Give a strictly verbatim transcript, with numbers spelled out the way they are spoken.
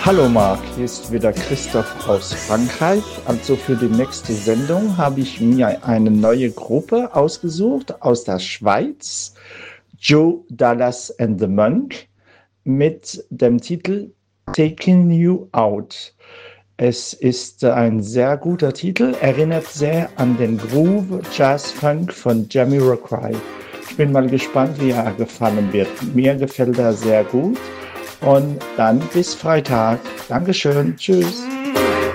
Hallo Marc, hier ist wieder Christoph aus Frankreich. Also für die nächste Sendung habe ich mir eine neue Gruppe ausgesucht aus der Schweiz, Joe Dallas and the Monk, mit dem Titel Taking You Out. Es ist ein sehr guter Titel, erinnert sehr an den Groove Jazz Funk von Jamiroquai. Ich bin mal gespannt, wie er gefallen wird. Mir gefällt er sehr gut. Und dann bis Freitag. Dankeschön. Tschüss.